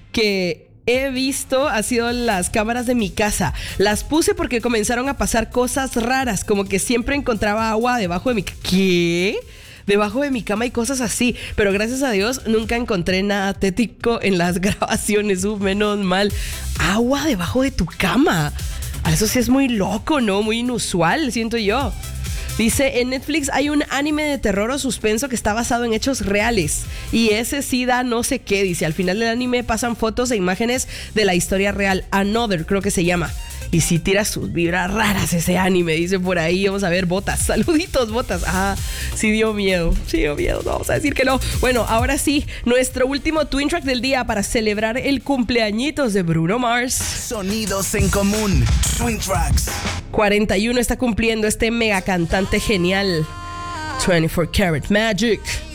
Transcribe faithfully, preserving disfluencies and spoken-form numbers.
que he visto ha sido las cámaras de mi casa. Las puse porque comenzaron a pasar cosas raras, como que siempre encontraba agua debajo de mi... ¿Qué? Debajo de mi cama y cosas así, pero gracias a Dios nunca encontré nada tético en las grabaciones. Uh, menos mal. Agua debajo de tu cama. Eso sí es muy loco, ¿no? Muy inusual, siento yo. Dice, en Netflix hay un anime de terror o suspenso que está basado en hechos reales. Y ese sí da no sé qué. Dice, al final del anime pasan fotos e imágenes de la historia real. Another, creo que se llama. Y si tira sus vibras raras ese anime, dice por ahí. Vamos a ver, Botas. Saluditos, Botas. Ah, sí dio miedo. Sí dio miedo, no vamos a decir que no. Bueno, ahora sí, nuestro último Twin Track del día para celebrar el cumpleañitos de Bruno Mars. Sonidos en común. Twin Tracks. cuarenta y uno está cumpliendo este mega cantante genial. veinticuatro Karat Magic.